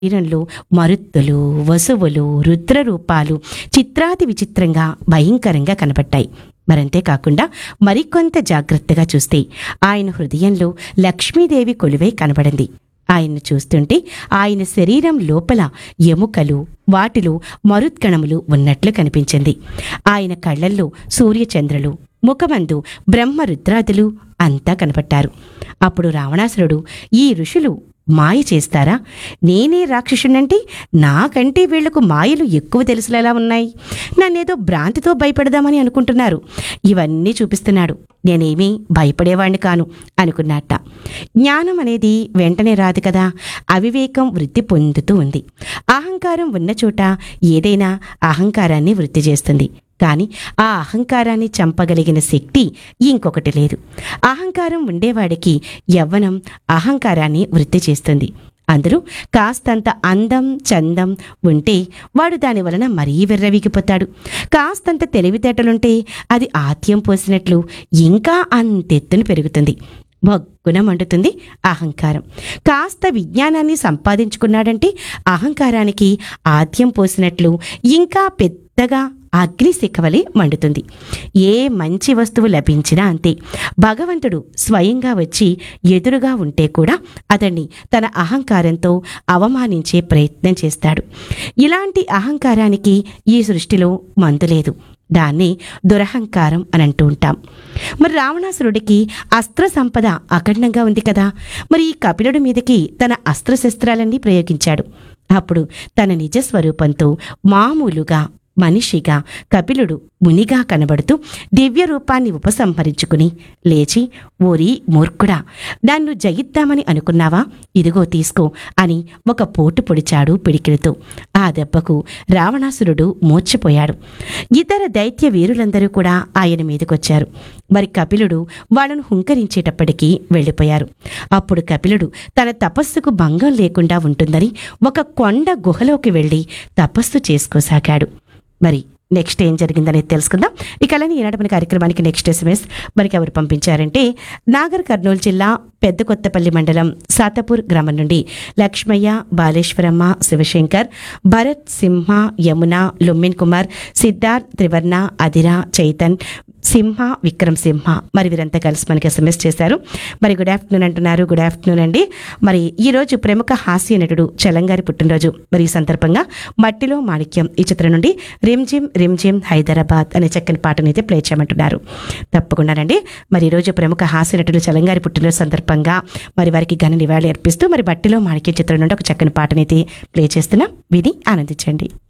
శరీరంలో మరుత్తులు, వసువులు, రుద్ర రూపాలు చిత్రాతి విచిత్రంగా భయంకరంగా కనబడ్డాయి. మరంతేకాకుండా మరికొంత జాగ్రత్తగా చూస్తే ఆయన హృదయంలో లక్ష్మీదేవి కొలువై కనబడింది. ఆయన్ను చూస్తుంటే ఆయన శరీరం లోపల ఎముకలు, వాటిలో మరుత్కణములు ఉన్నట్లు కనిపించింది. ఆయన కళ్ళల్లో సూర్యచంద్రులు, ముఖమందు బ్రహ్మరుద్రాదులు అంతా కనపట్టారు. అప్పుడు రావణాసురుడు, ఈ ఋషులు మాయ చేస్తారా? నేనే రాక్షసునంటే నాకంటే వీళ్లకు మాయలు ఎక్కువ తెలుసులేలా ఉన్నాయి. నన్నేదో భ్రాంతితో భయపడదామని అనుకుంటున్నారు. ఇవన్నీ చూపిస్తున్నాడు. నేనేమీ భయపడేవాణ్ణి కాను అనుకున్నట్ట. జ్ఞానం అనేది వెంటనే రాదు కదా. అవివేకం వృద్ధి పొందుతూ ఉంది. అహంకారం ఉన్న చోట ఏదైనా అహంకారాన్ని వృద్ధి చేస్తుంది. కానీ ఆ అహంకారాన్ని చంపగలిగిన శక్తి ఇంకొకటి లేదు. అహంకారం ఉండేవాడికి యవ్వనం అహంకారాన్ని వృద్ధి చేస్తుంది. అందరూ కాస్తంత అందం, చందం ఉంటే వాడు దాని వలన మరీ విర్రవీగిపోతాడు. కాస్తంత తెలివితేటలుంటే అది ఆత్యం పోసినట్లు ఇంకా అంతెత్తున పెరుగుతుంది. భగ్గున మండుతుంది అహంకారం. కాస్త విజ్ఞానాన్ని సంపాదించుకున్నాడంటే అహంకారానికి ఆద్యం పోసినట్లు ఇంకా పెద్దగా అగ్నిశిఖవలే మండుతుంది. ఏ మంచి వస్తువు లభించినా అంతే. భగవంతుడు స్వయంగా వచ్చి ఎదురుగా ఉంటే కూడా అతన్ని తన అహంకారంతో అవమానించే ప్రయత్నం చేస్తాడు. ఇలాంటి అహంకారానికి ఈ సృష్టిలో మందు లేదు. దాన్ని దురహంకారం అని అంటూ ఉంటాం. మరి రావణాసురుడికి అస్త్ర సంపద అఖండంగా ఉంది కదా. మరి ఈ కపిలుడి మీదకి తన అస్త్రశస్త్రాలన్నీ ప్రయోగించాడు. అప్పుడు తన నిజస్వరూపంతో మామూలుగా మనిషిగా కపిలుడు మునిగా కనబడుతూ దివ్య రూపాన్ని ఉపసంహరించుకుని లేచి, ఓరి మూర్ఖుడా, నన్ను జయిద్దామని అనుకున్నావా? ఇదిగో తీసుకో అని ఒక పోటు పొడిచాడు పిడికిలితో. ఆ దెబ్బకు రావణాసురుడు మూర్ఛపోయాడు. ఇతర దైత్య వీరులందరూ కూడా ఆయన మీదకొచ్చారు. మరి కపిలుడు వాళ్ళను హుంకరించేటప్పటికీ వెళ్ళిపోయారు. అప్పుడు కపిలుడు తన తపస్సుకు భంగం లేకుండా ఉంటుందని ఒక కొండ గుహలోకి వెళ్ళి తపస్సు చేసుకోసాగాడు. మరి నెక్స్ట్ ఏం జరిగిందనేది తెలుసుకుందాం. ఇక అలానే ఈనాటి మన కార్యక్రమానికి నెక్స్ట్ ఎస్ఎంఎస్ మనకి ఎవరు పంపించారంటే, నాగర్ కర్నూలు జిల్లా పెద్ద కొత్తపల్లి మండలం సాతపూర్ గ్రామం నుండి లక్ష్మయ్య, బాలేశ్వరమ్మ, శివశంకర్, భరత్, సింహ, యమున, లుమ్మిన్ కుమార్, సిద్ధార్థ్, త్రివర్ణ, అదిరా, చైతన్, సింహ, విక్రమ్ సింహ, మరి వీరంతా కలిసి మనకి ఎస్ఎంఎస్ చేశారు. మరి గుడ్ ఆఫ్టర్నూన్ అంటున్నారు. గుడ్ ఆఫ్టర్నూన్ అండి. మరి ఈరోజు ప్రముఖ హాస్య నటుడు చలంగారి పుట్టినరోజు. మరి ఈ సందర్భంగా మట్టిలో మాణిక్యం ఈ చిత్రం నుండి రిమ్జిమ్ రిమ్జిమ్ హైదరాబాద్ అనే చక్కని పాటను అయితే ప్లే చేయమంటున్నారు. తప్పకుండానండి. మరి ఈరోజు ప్రముఖ హాస్య నటుడు చలంగారి పుట్టినరోజు సందర్భంగా మరి వారికి ఘన నివాళి అర్పిస్తూ మరి మట్టిలో మాణిక్యం చిత్రం నుండి ఒక చక్కని పాటనైతే ప్లే చేస్తున్నాం. విని ఆనందించండి.